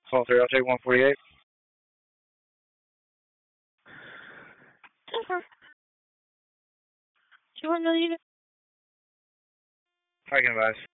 Call 3, I'll take 148. Jennifer, do you want to know you? I can advise.